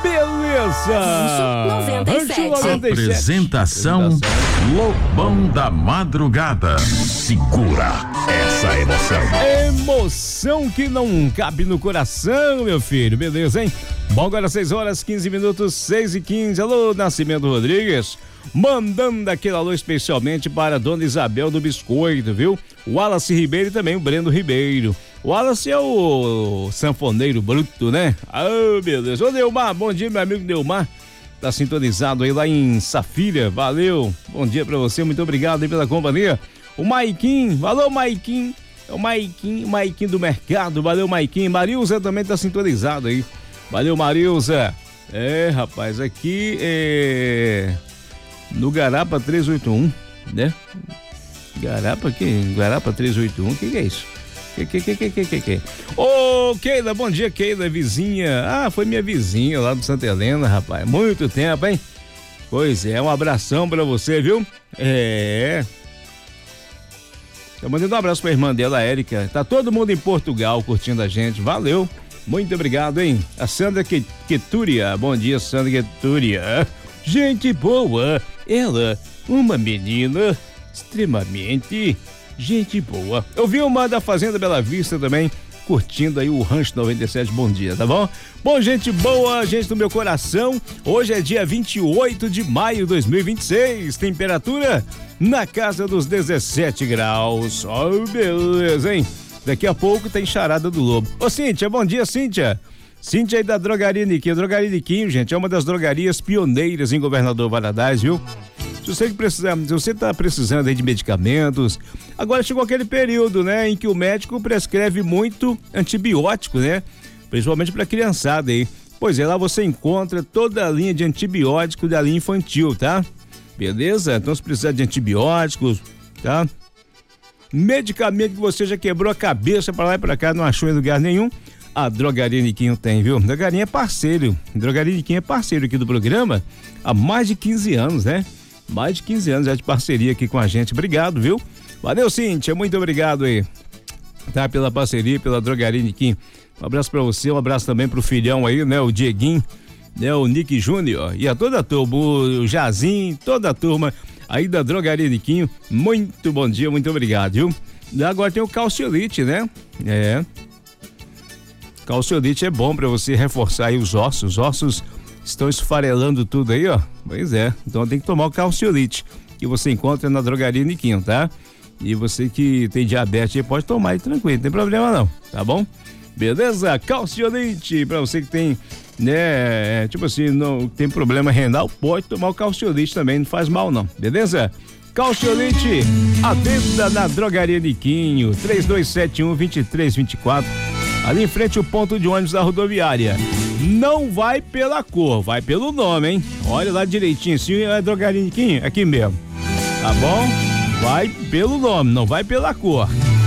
Beleza! Rancho 97. Apresentação Lobão da Madrugada. Segura essa emoção. Emoção que não cabe no coração, meu filho. Beleza, hein? Bom, agora 6h15, 6h15. Alô, Nascimento Rodrigues. Mandando aquele alô especialmente para a Dona Isabel do Biscoito, viu? O Wallace Ribeiro e também o Breno Ribeiro. O Wallace é o sanfoneiro bruto, né? Ah, beleza. Ô, Neumar, bom dia, meu amigo Neumar. Tá sintonizado aí lá em Safira. Valeu. Bom dia pra você, muito obrigado aí pela companhia. O Maiquim, valeu, Maiquim. É o Maiquim do mercado. Valeu, Maiquim. Marilza também tá sintonizado aí. Valeu, Marilza. É, rapaz, aqui é no Garapa 381, né? Garapa 381, que é isso? Que? Ô, Keila, bom dia, Keila, vizinha. Ah, foi minha vizinha lá do Santa Helena, rapaz. Muito tempo, hein? Pois é, um abração pra você, viu? É. Eu mandei um abraço pra irmã dela, a Érica. Tá todo mundo em Portugal curtindo a gente. Valeu. Muito obrigado, hein? A Sandra Quetúria. Bom dia, Sandra Quetúria. Gente boa. Ela, uma menina extremamente gente boa. Eu vi uma da Fazenda Bela Vista também, curtindo aí o Rancho 97. Bom dia, tá bom? Bom, gente boa, gente do meu coração. Hoje é dia 28 de maio de 2026. Temperatura na casa dos 17 graus. Oh, beleza, hein? Daqui a pouco tem charada do Lobo. Ô, Cíntia, bom dia, Cíntia. Cíntia aí da Drogaria Niquinho. Drogaria Niquinho, gente, é uma das drogarias pioneiras em Governador Valadares, viu? Se você tá precisando aí de medicamentos, agora chegou aquele período, né, em que o médico prescreve muito antibiótico, né? Principalmente pra criançada aí. Pois é, lá você encontra toda a linha de antibiótico da linha infantil, tá? Beleza? Então se precisar de antibióticos, tá? Medicamento que você já quebrou a cabeça pra lá e pra cá, não achou em lugar nenhum, a Drogaria Niquinho tem, viu? Drogaria é parceiro. Drogaria Niquinho é parceiro aqui do programa há mais de 15 anos, né? Mais de 15 anos já de parceria aqui com a gente. Obrigado, viu? Valeu, Cíntia. Muito obrigado aí, tá? Pela parceria, pela Drogaria Niquinho. Um abraço pra você, um abraço também pro filhão aí, né? O Dieguinho, né? O Nick Júnior e a toda a turma, o Jazinho, toda a turma aí da Drogaria Niquinho. Muito bom dia, muito obrigado, viu? E agora tem o Calciolite, né? É. Calciolite é bom pra você reforçar aí os ossos. Os ossos estão esfarelando tudo aí, ó. Pois é, então tem que tomar o Calciolite, que você encontra na Drogaria Niquinho, tá? E você que tem diabetes aí pode tomar aí tranquilo, não tem problema não, tá bom? Beleza? Calciolite, pra você que tem, né, tipo assim, não tem problema renal, pode tomar o Calciolite também, não faz mal não, beleza? Calciolite, a venda na Drogaria Niquinho, 3271-2324, ali em frente ao ponto de ônibus da rodoviária. Não vai pela cor, vai pelo nome, hein? Olha lá direitinho, assim, é a Drogaria Niquinho, aqui mesmo, tá bom? Vai pelo nome, não vai pela cor.